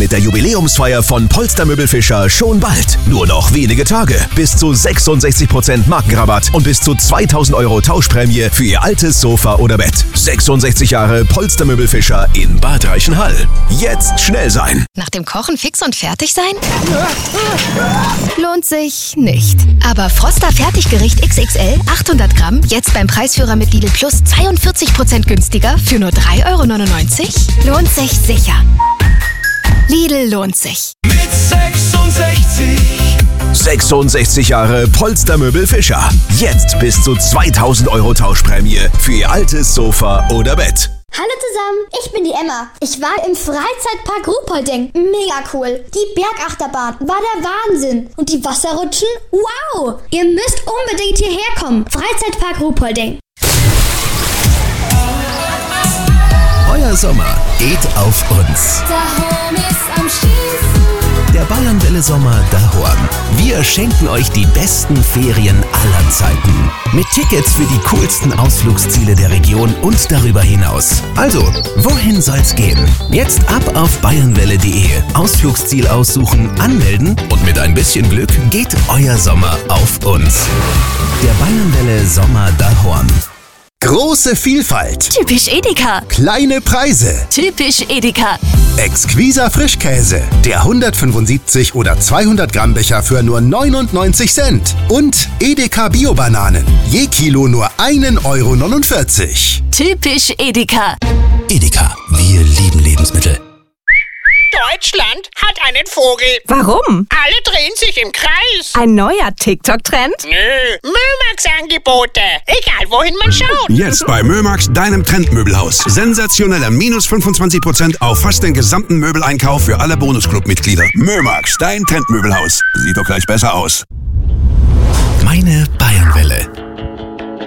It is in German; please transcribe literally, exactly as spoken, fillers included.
mit der Jubiläumsfeier von Polster Möbelfischer schon bald. Nur noch wenige Tage. Bis zu sechsundsechzig Prozent Markenrabatt und bis zu zweitausend Euro Tauschprämie für Ihr altes Sofa oder Bett. sechsundsechzig Jahre Polster Möbelfischer in Bad Reichenhall. Jetzt schnell sein. Nach dem Kochen fix und fertig sein? Lohnt sich nicht. Aber Froster Fertiggericht X X L achthundert Gramm jetzt beim Preisführer mit Lidl Plus zweiundvierzig Prozent günstiger für nur drei Euro neunundneunzig? Lohnt sich sicher. Lidl lohnt sich. Mit sechsundsechzig. sechsundsechzig Jahre Polster Möbelfischer. Jetzt bis zu zweitausend Euro Tauschprämie für Ihr altes Sofa oder Bett. Hallo zusammen, ich bin die Emma. Ich war im Freizeitpark Ruhpolding. Mega cool. Die Bergachterbahn war der Wahnsinn. Und die Wasserrutschen? Wow! Ihr müsst unbedingt hierher kommen. Freizeitpark Ruhpolding. Euer Sommer geht auf uns. Daheim ist am Schießen. Der Bayernwelle Sommer daheim. Wir schenken euch die besten Ferien aller Zeiten. Mit Tickets für die coolsten Ausflugsziele der Region und darüber hinaus. Also, wohin soll's gehen? Jetzt ab auf bayernwelle punkt de. Ausflugsziel aussuchen, anmelden und mit ein bisschen Glück geht euer Sommer auf uns. Der Bayernwelle Sommer daheim. Große Vielfalt. Typisch Edeka. Kleine Preise. Typisch Edeka. Exquiser Frischkäse. Der hundertfünfundsiebzig oder zweihundert Gramm Becher für nur neunundneunzig Cent. Und Edeka Bio-Bananen. Je Kilo nur ein Euro neunundvierzig. Typisch Edeka. Edeka. Wir lieben Lebensmittel. Deutschland hat einen Vogel. Warum? Alle drehen sich im Kreis. Ein neuer TikTok-Trend? Nö, Mömax-Angebote. Egal, wohin man schaut. Jetzt bei Mömax, deinem Trendmöbelhaus. Sensationeller minus fünfundzwanzig Prozent auf fast den gesamten Möbeleinkauf für alle Bonusclub-Mitglieder. Mömax, dein Trendmöbelhaus. Sieht doch gleich besser aus.